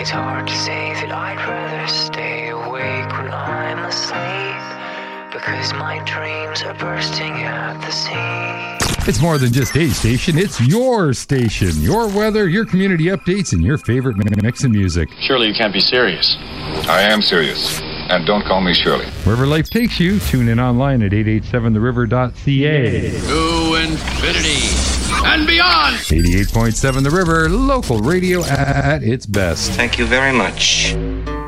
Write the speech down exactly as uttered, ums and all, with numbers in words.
It's hard to say that I'd rather stay awake when I'm asleep, because my dreams are bursting at the seams. It's more than just a station, it's your station. Your weather, your community updates, and your favorite mix of music. Surely you can't be serious. I am serious. And don't call me Shirley. Wherever life takes you, tune in online at eight eight seven the river dot c a. To infinity and beyond! eighty-eight point seven The River, local radio at its best. Thank you very much.